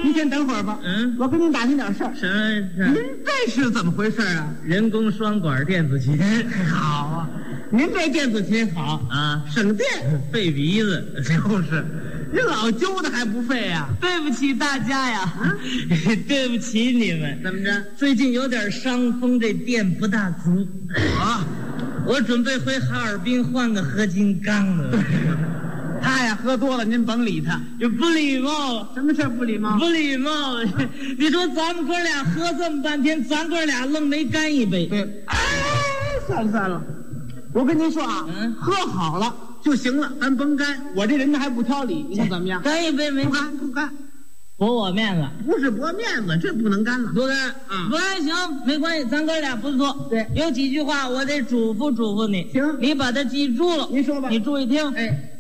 您先等会儿吧。我跟您打听点事儿。 什么事？ 您这是怎么回事啊？ 人工双管电子琴。 好啊，您这电子琴好啊， 省电， 费鼻子。 就是，您老揪的还不费呀？ 对不起大家呀，对不起你们。 怎么着？ 最近有点伤风，这电不大足啊。 我准备回哈尔滨换个合金钢的。 他呀喝多了，您甭理他， 就不礼貌。 什么事不礼貌？ 不礼貌。你说咱们哥俩喝这么半天，咱哥俩愣没干一杯。 对，哎，算了，我跟您说啊，喝好了就行了，咱甭干。我这人呢还不挑理，你看怎么样？ 干一杯没？ 不干。 驳我面子？ 不是驳面子，这不能干了。 不干啊，不干行，没关系，咱哥俩不错。 对， 有几句话我得嘱咐你。 行， 你把它记住了。 您说吧， 你注意听。 哎。